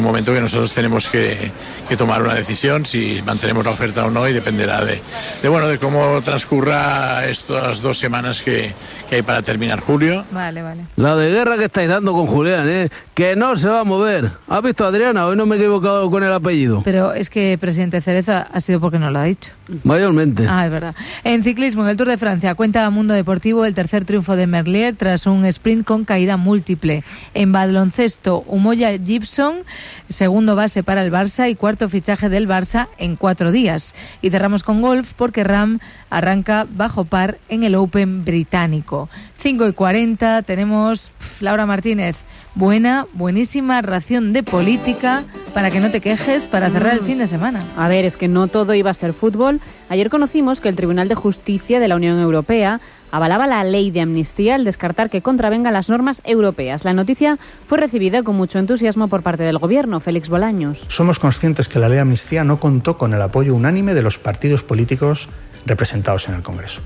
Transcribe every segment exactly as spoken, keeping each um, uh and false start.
momento que nosotros tenemos que, que tomar una decisión si mantenemos la oferta o no, y dependerá de, de bueno de cómo transcurra estas dos semanas que, que hay para terminar julio. Vale, vale. La de guerra que estáis dando con Julián, ¿eh? Que no se va a mover. ¿Has visto, Adriana? Hoy no me he equivocado con el apellido. Pero es que presidente Cereza ha sido porque no lo ha dicho. Mayormente. Ah, es verdad. En ciclismo, en el Tour de Francia, cuenta Mundo Deportivo el tercer triunfo de Merlier tras un sprint con caída múltiple. En baloncesto, Umoja Gibson, segundo base para el Barça y cuarto fichaje del Barça en cuatro días. Y cerramos con golf porque Ram arranca bajo par en el Open británico. cinco y cuarenta, tenemos pf, Laura Martínez. Buena, buenísima ración de política para que no te quejes para cerrar el fin de semana. A ver, es que no todo iba a ser fútbol. Ayer conocimos que el Tribunal de Justicia de la Unión Europea avalaba la ley de amnistía al descartar que contravenga las normas europeas. La noticia fue recibida con mucho entusiasmo por parte del Gobierno. Félix Bolaños. Somos conscientes que la ley de amnistía no contó con el apoyo unánime de los partidos políticos representados en el Congreso.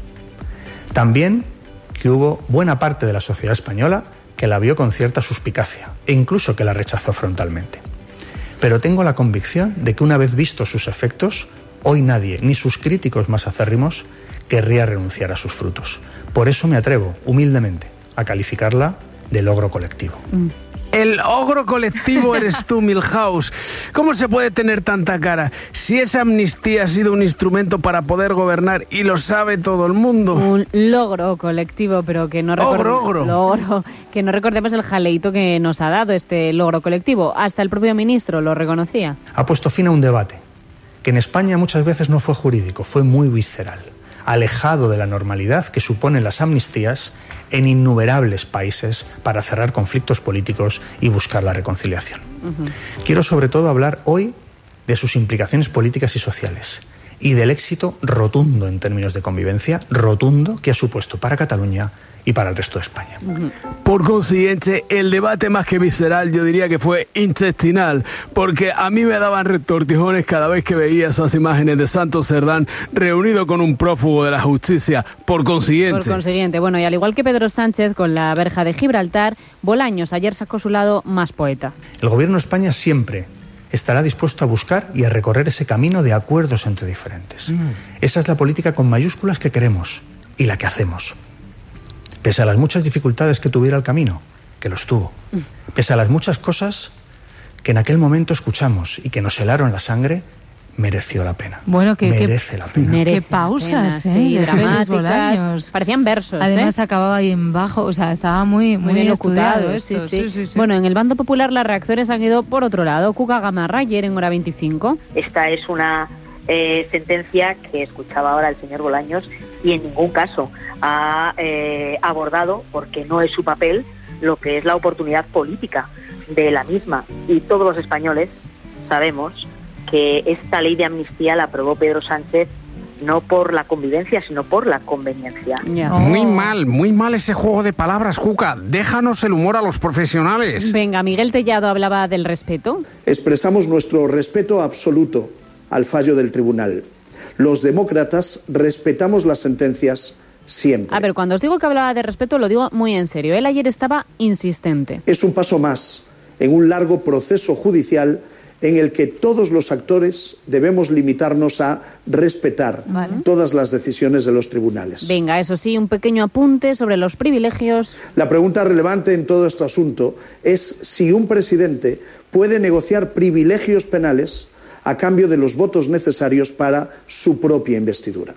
También que hubo buena parte de la sociedad española que la vio con cierta suspicacia e incluso que la rechazó frontalmente. Pero tengo la convicción de que una vez vistos sus efectos, hoy nadie, ni sus críticos más acérrimos, querría renunciar a sus frutos. Por eso me atrevo, humildemente, a calificarla de logro colectivo. Mm. El ogro colectivo eres tú, Milhouse. ¿Cómo se puede tener tanta cara si esa amnistía ha sido un instrumento para poder gobernar y lo sabe todo el mundo? Un logro colectivo, pero que no recordemos, ogro, ogro. logro, que no recordemos el jaleito que nos ha dado este logro colectivo. Hasta el propio ministro lo reconocía. Ha puesto fin a un debate que en España muchas veces no fue jurídico, fue muy visceral, alejado de la normalidad que suponen las amnistías en innumerables países para cerrar conflictos políticos y buscar la reconciliación. Uh-huh. Quiero sobre todo hablar hoy de sus implicaciones políticas y sociales y del éxito rotundo en términos de convivencia, rotundo que ha supuesto para Cataluña y para el resto de España. Uh-huh. Por consiguiente, el debate más que visceral yo diría que fue intestinal, porque a mí me daban retortijones cada vez que veía esas imágenes de Santos Cerdán reunido con un prófugo de la justicia. Por consiguiente. Por consiguiente, bueno, y al igual que Pedro Sánchez con la verja de Gibraltar, Bolaños ayer sacó su lado más poeta. El Gobierno de España siempre estará dispuesto a buscar y a recorrer ese camino de acuerdos entre diferentes. Mm. Esa es la política con mayúsculas que queremos y la que hacemos. Pese a las muchas dificultades que tuviera el camino, que los tuvo, pese a las muchas cosas que en aquel momento escuchamos y que nos helaron la sangre, mereció la pena. Bueno, que merece que, la pena. Merece qué pausas, pena, ¿eh? Sí, dramáticas. Parecían versos. Además ¿eh? acababa ahí en bajo, o sea, estaba muy, muy, muy bien estudiado esto. Sí, sí. Sí, sí, sí. Bueno, en el bando popular las reacciones han ido por otro lado. Cuca Gamarra ayer en Hora veinticinco. Esta es una eh, sentencia que escuchaba ahora el señor Bolaños y en ningún caso ha eh, abordado, porque no es su papel, lo que es la oportunidad política de la misma. Y todos los españoles sabemos que esta ley de amnistía la aprobó Pedro Sánchez no por la convivencia, sino por la conveniencia. Yeah. Oh. Muy mal, muy mal ese juego de palabras, Cuca. Déjanos el humor a los profesionales. Venga, Miguel Tellado hablaba del respeto. Expresamos nuestro respeto absoluto al fallo del tribunal. Los demócratas respetamos las sentencias siempre. A ver, cuando os digo que hablaba de respeto, lo digo muy en serio. Él ayer estaba insistente. Es un paso más en un largo proceso judicial en el que todos los actores debemos limitarnos a respetar vale. todas las decisiones de los tribunales. Venga, eso sí, un pequeño apunte sobre los privilegios. La pregunta relevante en todo este asunto es si un presidente puede negociar privilegios penales a cambio de los votos necesarios para su propia investidura.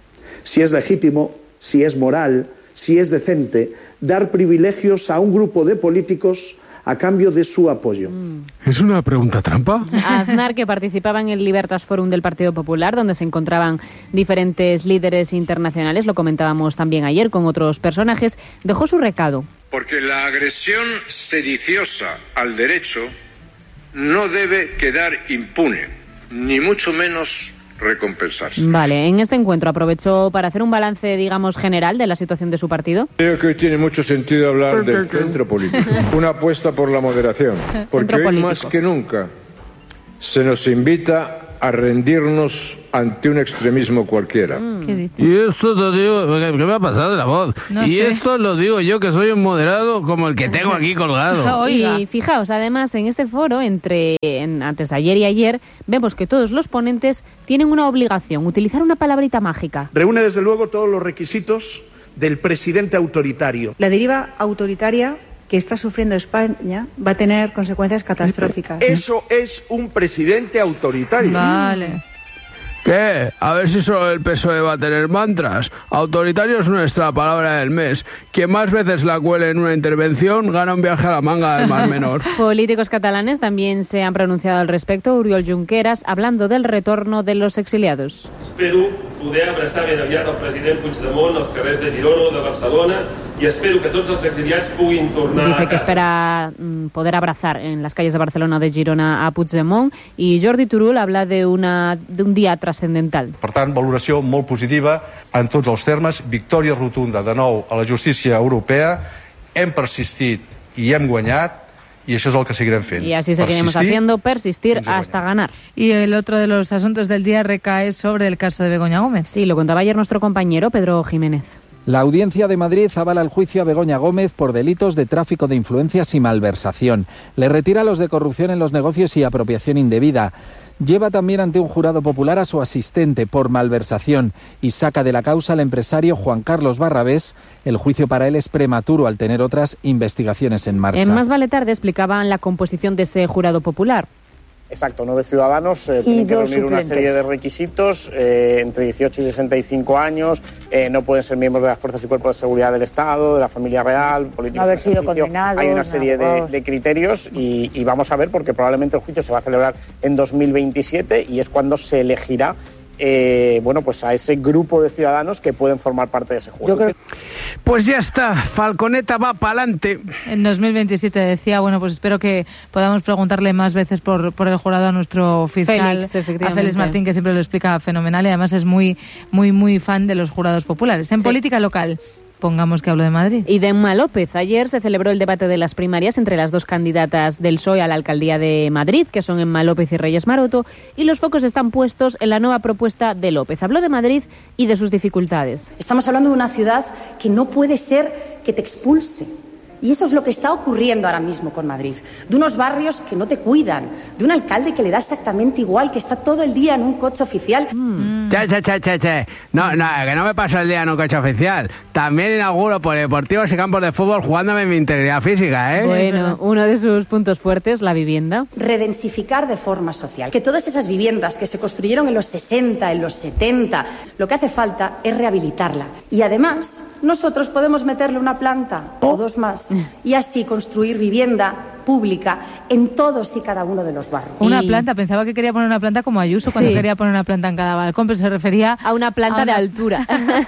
Si es legítimo, si es moral, si es decente, dar privilegios a un grupo de políticos a cambio de su apoyo. ¿Es una pregunta trampa? Aznar, que participaba en el Libertas Forum del Partido Popular, donde se encontraban diferentes líderes internacionales, lo comentábamos también ayer con otros personajes, dejó su recado. Porque la agresión sediciosa al derecho no debe quedar impune, ni mucho menos recompensarse. Vale, en este encuentro aprovechó para hacer un balance, digamos, general de la situación de su partido. Creo que hoy tiene mucho sentido hablar del centro político, una apuesta por la moderación, porque hoy más que nunca se nos invita a rendirnos ante un extremismo cualquiera. ¿Qué Y esto te digo, ¿qué me ha pasado de la voz? No y sé. esto lo digo yo, que soy un moderado como el que tengo aquí colgado. Oiga. Y fijaos, además, en este foro, entre en, antes de ayer y ayer, vemos que todos los ponentes tienen una obligación, utilizar una palabrita mágica. Reúne desde luego todos los requisitos del presidente autoritario. La deriva autoritaria que está sufriendo España va a tener consecuencias catastróficas. Eso es un presidente autoritario. Vale. ¿Qué? A ver si solo el P S O E va a tener mantras. Autoritario es nuestra palabra del mes. Quien más veces la cuele en una intervención gana un viaje a la manga del Mar Menor. Políticos catalanes también se han pronunciado al respecto. Oriol Junqueras, hablando del retorno de los exiliados. Espero poder abraçar ben aviat el president Puigdemont als carrers de Girona o de Barcelona y espero que tots els exiliats puguin tornar Dice a que casa. espera mm, poder abrazar en las calles de Barcelona o de Girona a Puigdemont, y Jordi Turull habla de, una, de un día trascendental. Per tant, valoració molt positiva en tots els termes. Victòria rotunda de nou a la justícia europea. Hem persistit i hem guanyat, i això és el que seguirem fent. Y así seguiremos Persistir haciendo, persistir fins a hasta ganar. Y el otro de los asuntos del día recae sobre el caso de Begoña Gómez. Sí, lo contaba ayer nuestro compañero Pedro Jiménez. La Audiencia de Madrid avala el juicio a Begoña Gómez por delitos de tráfico de influencias y malversación. Le retira los de corrupción en los negocios y apropiación indebida. Lleva también ante un jurado popular a su asistente por malversación y saca de la causa al empresario Juan Carlos Barrabés. El juicio para él es prematuro al tener otras investigaciones en marcha. En Más Vale Tarde explicaban la composición de ese jurado popular. Exacto, nueve ciudadanos eh, tienen que reunir una serie de requisitos, eh, entre dieciocho y sesenta y cinco años, eh, no pueden ser miembros de las fuerzas y cuerpos de seguridad del Estado, de la familia real, políticos No haber de sido ejercicio. condenados, Hay una serie de, abogados. de criterios y, y vamos a ver, porque probablemente el juicio se va a celebrar en dos mil veintisiete y es cuando se elegirá Eh, bueno, pues a ese grupo de ciudadanos que pueden formar parte de ese jurado. Pues ya está, Falconeta va para adelante. En dos mil veintisiete decía, bueno, pues espero que podamos preguntarle más veces por, por el jurado a nuestro fiscal, Félix, efectivamente. a Félix Martín, que siempre lo explica fenomenal y además es muy, muy, muy fan de los jurados populares. En Sí. política local, pongamos que hablo de Madrid. Y de Emma López. Ayer se celebró el debate de las primarias entre las dos candidatas del P S O E a la alcaldía de Madrid, que son Emma López y Reyes Maroto, y los focos están puestos en la nueva propuesta de López. Habló de Madrid y de sus dificultades. Estamos hablando de una ciudad que no puede ser que te expulse. Y eso es lo que está ocurriendo ahora mismo con Madrid. De unos barrios que no te cuidan, de un alcalde que le da exactamente igual, que está todo el día en un coche oficial. Mm. Che, che, che, che, che. No, no, que no me paso el día en un coche oficial. También inauguro polideportivos y campos de fútbol jugándome mi integridad física, ¿eh? Bueno, uno de sus puntos fuertes, la vivienda. Redensificar de forma social. Que todas esas viviendas que se construyeron en los sesenta, en los setenta, lo que hace falta es rehabilitarla. Y además, nosotros podemos meterle una planta o dos más y así construir vivienda pública en todos y cada uno de los barrios. Una Y- planta, pensaba que quería poner una planta como Ayuso cuando Sí. quería poner una planta en cada balcón, pero se refería A una planta a de una- altura.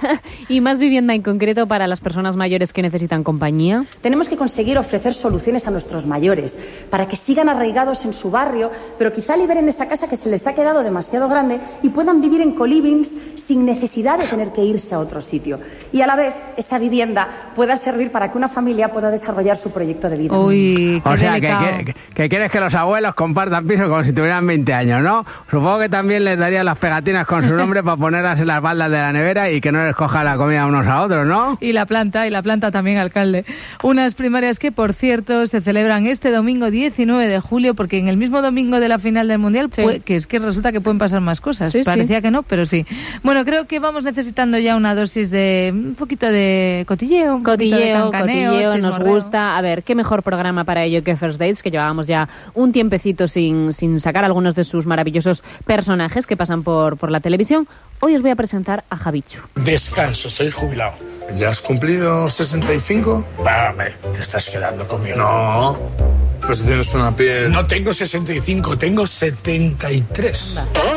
Y más vivienda en concreto para las personas mayores que necesitan compañía. Tenemos que conseguir ofrecer soluciones a nuestros mayores para que sigan arraigados en su barrio, pero quizá liberen esa casa que se les ha quedado demasiado grande y puedan vivir en colivings sin necesidad de tener que irse a otro sitio. Y a la vez, esa vivienda pueda servir para que una familia pueda desarrollar su proyecto de vida. Uy, qué O sea, que, delicado. que, que quieres que los abuelos compartan piso como si tuvieran veinte años, ¿no? Supongo que también les daría las pegatinas con su nombre para ponerlas en las baldas de la nevera y que no les coja la comida unos a otros, ¿no? Y la planta, y la planta también, alcalde. Unas primarias que, por cierto, se celebran este domingo diecinueve de julio, porque en el mismo domingo de la final del Mundial, Sí. pues, que es que resulta que pueden pasar más cosas. Sí, sí. Parecía que no, pero sí. Bueno, creo que vamos necesitando ya una dosis de un poquito de cotilleo, un poquito de Cotilleo, cancaneo, cotilleo, nos chismorreo. gusta. A ver, qué mejor programa para ello que First Dates, que llevábamos ya un tiempecito sin, sin sacar algunos de sus maravillosos personajes que pasan por, por la televisión. Hoy os voy a presentar a Javichu. Descanso, estoy jubilado. ¿Ya has cumplido sesenta y cinco? Vale, te estás quedando conmigo. No. Pues tienes una piel... No tengo sesenta y cinco, tengo setenta y tres.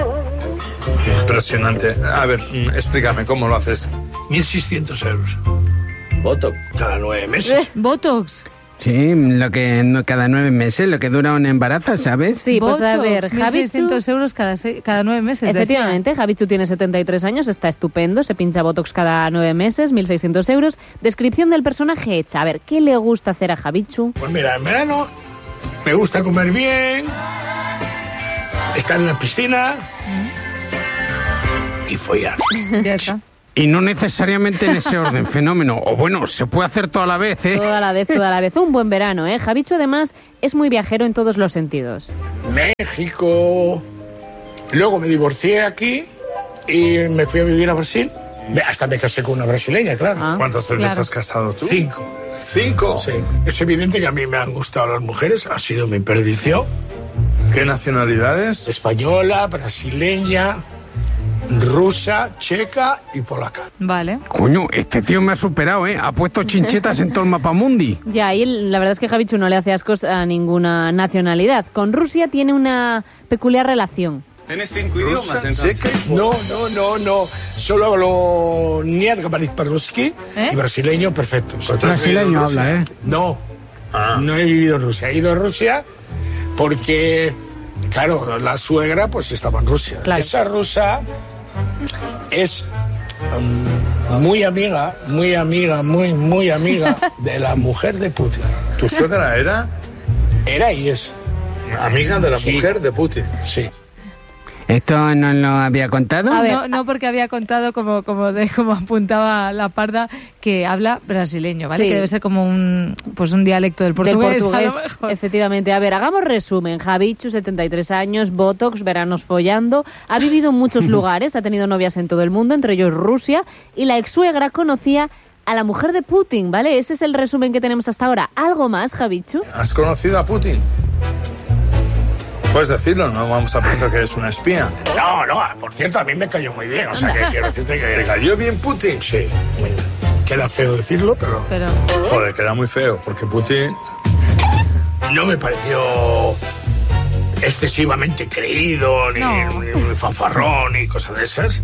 Impresionante. A ver, mm, explícame, ¿cómo lo haces? mil seiscientos euros. Voto cada nueve meses. Botox. Sí, lo que no, cada nueve meses, lo que dura un embarazo, ¿sabes? Sí, pues a ver, mil Javichu... seiscientos euros cada, se- cada nueve meses. Efectivamente, Javichu tiene setenta y tres años, está estupendo, se pincha Botox cada nueve meses, mil seiscientos euros. Descripción del personaje hecha. A ver, ¿qué le gusta hacer a Javichu? Pues mira, en verano me gusta comer bien, estar en la piscina ¿Mm? y follar. Ya está. Y no necesariamente en ese orden, fenómeno. O bueno, se puede hacer toda la vez, ¿eh? Toda la vez, toda la vez. Un buen verano, ¿eh? Javichu, además, es muy viajero en todos los sentidos. México. Luego me divorcié aquí y me fui a vivir a Brasil. Hasta me casé con una brasileña, claro. Ah, ¿Cuántas veces claro. estás casado tú? Cinco. ¿Cinco? Sí. Es evidente que a mí me han gustado las mujeres, ha sido mi perdición. ¿Qué nacionalidades? Española, brasileña, rusa, checa y polaca. Vale. Coño, este tío me ha superado, ¿eh? Ha puesto chinchetas en todo el mapamundi. Ya, y la verdad es que Javichu no le hace ascos a ninguna nacionalidad. Con Rusia tiene una peculiar relación. ¿Tienes cinco idiomas entonces? No, no, no, no. Solo hablo niat, parruski ¿Eh? y brasileño perfecto. Brasileño habla, ¿eh? No, ah. no he vivido en Rusia. He ido a Rusia porque, claro, la suegra pues estaba en Rusia. Claro. Esa rusa es um, muy amiga, muy amiga, muy, muy amiga de la mujer de Putin. ¿Tu suegra era? Era y es. Amiga de la sí. mujer de Putin. Sí. ¿Esto no lo había contado? A ver, no, no, porque había contado, como como de, como apuntaba la parda, que habla brasileño, ¿vale? Sí. Que debe ser como un pues un dialecto del portugués. Del portugués, efectivamente. A ver, hagamos resumen. Javichu, setenta y tres años, botox, veranos follando, ha vivido en muchos lugares, ha tenido novias en todo el mundo, entre ellos Rusia, y la ex-suegra conocía a la mujer de Putin, ¿vale? Ese es el resumen que tenemos hasta ahora. ¿Algo más, Javichu? ¿Has conocido a Putin? Puedes decirlo, no vamos a pensar que eres una espía. No, no, por cierto, a mí me cayó muy bien. O sea, que quiero decirte que... ¿Te cayó bien Putin? Sí, muy bien. Queda feo decirlo, pero... pero... Joder, queda muy feo, porque Putin... No me pareció excesivamente creído, ni, no. ni, ni fanfarrón, ni cosas de esas.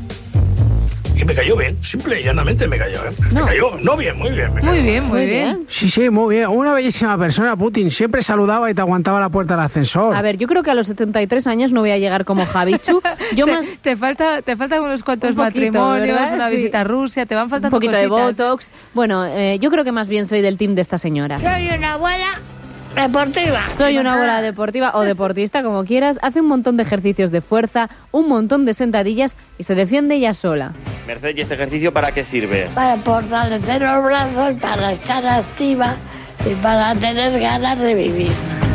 Y me cayó bien, simple y llanamente me cayó bien. No. Me cayó, no bien, muy bien. Me muy cayó. bien, muy, muy bien. bien. Sí, sí, muy bien. Una bellísima persona, Putin. Siempre saludaba y te aguantaba la puerta del ascensor. A ver, yo creo que a los setenta y tres años no voy a llegar como Javichu. Yo te, más... te falta te faltan unos cuantos un poquito, matrimonios, ¿verdad? Una sí. visita a Rusia, te van faltando un poquito cositas. de botox. Bueno, eh, yo creo que más bien soy del team de esta señora. Soy una abuela deportiva. Soy una abuela deportiva o deportista, como quieras. Hace un montón de ejercicios de fuerza, un montón de sentadillas y se defiende ella sola. Mercedes, ¿y este ejercicio para qué sirve? Para fortalecer los brazos, para estar activa y para tener ganas de vivir.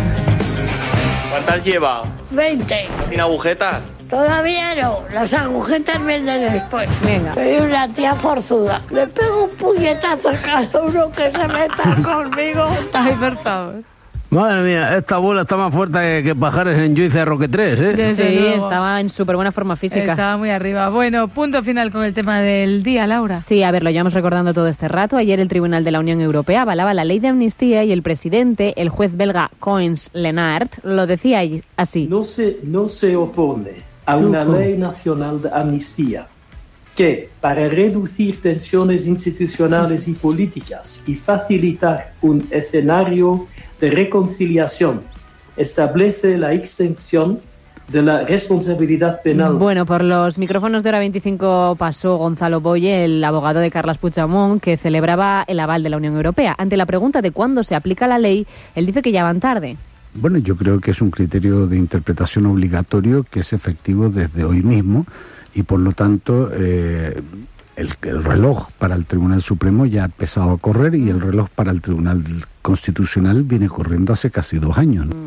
¿Cuántas lleva? veinte. ¿No tiene agujetas? Todavía no, las agujetas vienen después. Venga. Soy una tía forzuda. Le pego un puñetazo a cada uno que se meta conmigo. Ay, por favor. Madre mía, esta bola está más fuerte que, que Pajares en Juice de Roque tres, ¿eh? Desde sí, luego. Estaba en súper buena forma física. Estaba muy arriba. Bueno, punto final con el tema del día, Laura. Sí, a ver, lo llevamos recordando todo este rato. Ayer el Tribunal de la Unión Europea avalaba la ley de amnistía y el presidente, el juez belga Coens Lennart, lo decía así. No se, no se opone a una uh-huh. ley nacional de amnistía que, para reducir tensiones institucionales y políticas y facilitar un escenario de reconciliación, establece la extensión de la responsabilidad penal. Bueno, por los micrófonos de Hora veinticinco pasó Gonzalo Boye, el abogado de Carles Puigdemont, que celebraba el aval de la Unión Europea. Ante la pregunta de cuándo se aplica la ley, él dice que ya van tarde. Bueno, yo creo que es un criterio de interpretación obligatorio que es efectivo desde hoy mismo y por lo tanto eh, el, el reloj para el Tribunal Supremo ya ha empezado a correr y el reloj para el Tribunal Constitucional viene corriendo hace casi dos años, ¿no?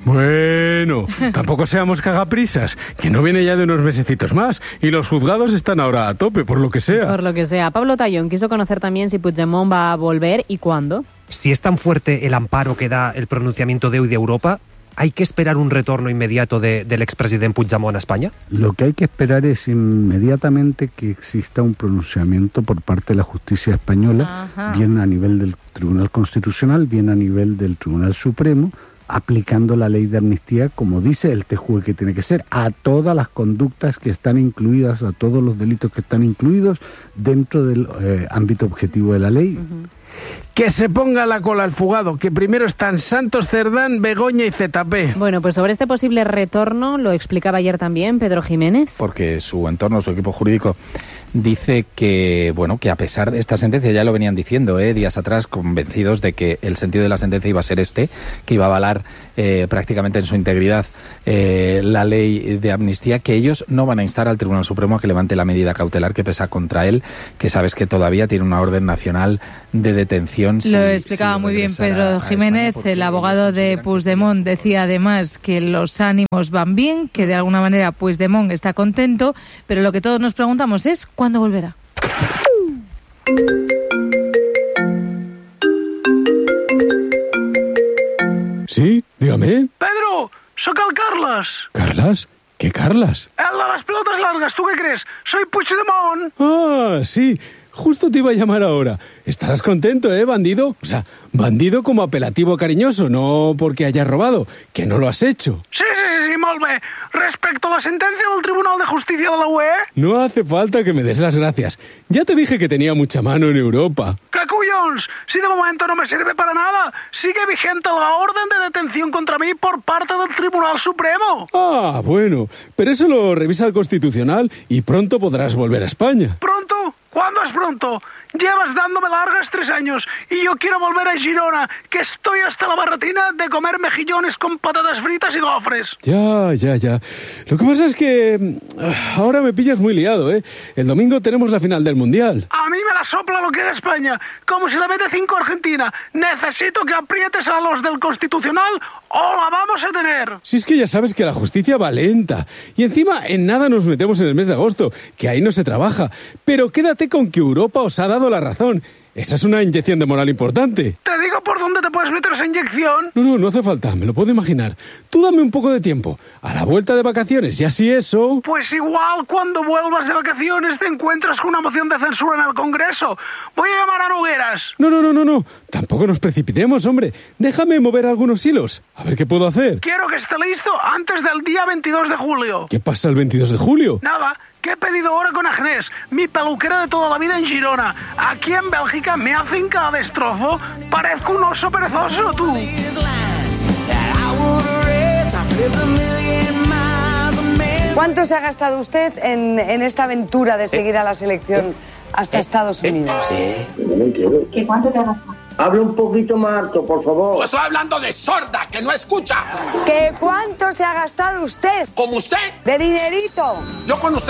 Bueno, tampoco seamos cagaprisas, que no viene ya de unos mesecitos más y los juzgados están ahora a tope, por lo que sea. Por lo que sea. Pablo Tallón quiso conocer también si Puigdemont va a volver y cuándo. Si es tan fuerte el amparo que da el pronunciamiento de hoy de Europa, ¿hay que esperar un retorno inmediato de, del expresidente Puigdemont a España? Lo que hay que esperar es inmediatamente que exista un pronunciamiento por parte de la justicia española, Ajá. bien a nivel del Tribunal Constitucional, bien a nivel del Tribunal Supremo, aplicando la ley de amnistía, como dice el T J U E que tiene que ser, a todas las conductas que están incluidas, a todos los delitos que están incluidos dentro del eh, ámbito objetivo de la ley. Uh-huh. Que se ponga la cola al fugado, que primero están Santos Cerdán, Begoña y Z P. Bueno, pues sobre este posible retorno lo explicaba ayer también Pedro Jiménez. Porque su entorno, su equipo jurídico dice que, bueno, que a pesar de esta sentencia, ya lo venían diciendo eh, días atrás, convencidos de que el sentido de la sentencia iba a ser este, que iba a avalar eh, prácticamente en su integridad eh, la ley de amnistía, que ellos no van a instar al Tribunal Supremo a que levante la medida cautelar que pesa contra él, que sabes que todavía tiene una orden nacional de detención. Lo si, explicaba si muy bien Pedro Jiménez, el abogado de Puigdemont, decía además que los ánimos van bien, que de alguna manera Puigdemont está contento, pero lo que todos nos preguntamos es ¿cuándo volverá? Sí, dígame. Pedro, soy el Carles. ¿Carles? ¿Qué Carles? El de las pelotas largas, ¿tú qué crees? Soy Puigdemont. Ah, sí, justo te iba a llamar ahora. Estarás contento, ¿eh, bandido? O sea, bandido como apelativo cariñoso, no porque hayas robado, que no lo has hecho. Sí, sí, sí, sí, molt bé. Respecto a la sentencia del Tribunal de Justicia de la U E... No hace falta que me des las gracias. Ya te dije que tenía mucha mano en Europa. ¿Qué cuyons? Si de momento no me sirve para nada. Sigue vigente la orden de detención contra mí por parte del Tribunal Supremo. Ah, bueno. Pero eso lo revisa el Constitucional y pronto podrás volver a España. ¿Pronto? ¿Cuándo es pronto? Llevas dándome largas tres años y yo quiero volver a Girona, que estoy hasta la barretina de comer mejillones con patatas fritas y gofres. Ya, ya, ya. Lo que pasa es que ahora me pillas muy liado, ¿eh? El domingo tenemos la final del Mundial. A mí me la sopla lo que es España, como si la mete cinco Argentina. Necesito que aprietes a los del Constitucional o la vamos a tener. Si es que ya sabes que la justicia va lenta. Y encima en nada nos metemos en el mes de agosto, que ahí no se trabaja. Pero quédate con que Europa os ha dado la razón. Esa es una inyección de moral importante. ¿Te digo por dónde te puedes meter esa inyección? No, no, no hace falta, me lo puedo imaginar. Tú dame un poco de tiempo. A la vuelta de vacaciones, y así eso... Pues igual cuando vuelvas de vacaciones te encuentras con una moción de censura en el Congreso. Voy a llamar a Nogueras. No, no, no, no, no. Tampoco nos precipitemos, hombre. Déjame mover algunos hilos. A ver qué puedo hacer. Quiero que esté listo antes del día veintidós de julio. ¿Qué pasa el veintidós de julio? Nada. Que he pedido ahora con Agnès, mi peluquera de toda la vida en Girona. Aquí en Bélgica me hacen cada destrozo. Parezco un oso perezoso, tú. ¿Cuánto se ha gastado usted en, en esta aventura de seguir a la selección hasta Estados Unidos? No me entiendo. ¿Qué cuánto te ha gastado? Hable un poquito más alto, por favor. Pues estoy hablando de sorda, que no escucha. ¿Qué cuánto se ha gastado usted? ¿Como usted? De dinerito. Yo con usted